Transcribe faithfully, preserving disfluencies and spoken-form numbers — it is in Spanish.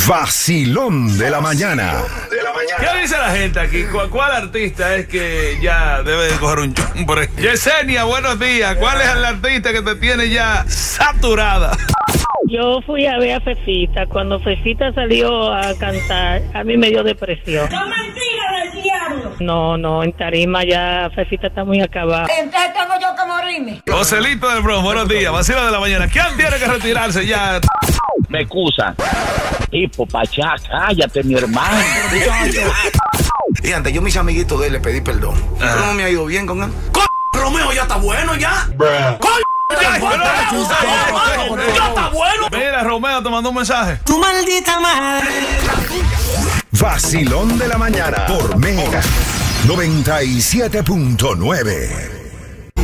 Vacilón de la mañana. ¿Qué dice la gente aquí? ¿Cuál, cuál artista es que ya debe de coger un chum por ahí? Yesenia, buenos días. ¿Cuál es el artista que te tiene ya saturada? Yo fui a ver a Fefita. Cuando Fefita salió a cantar, a mí me dio depresión. ¡No, mentira del diablo! No, no, en tarima ya Fefita está muy acabada. Entonces tengo yo que morirme. Joselito del Bronx, buenos días. Vacila de la mañana. ¿Quién tiene que retirarse ya? Me excusa. Tipo, pachá, cállate, mi hermano. Y antes yo mis amiguitos de él le pedí perdón. Ah. ¿Cómo me ha ido bien con él? ¡Co***! Romeo ya está bueno ya. ¡Co***! ¡Ya está bueno! Mira, Romeo te mandó un mensaje. ¡Tu maldita madre! Vacilón de la mañana por Mega noventa y siete punto nueve.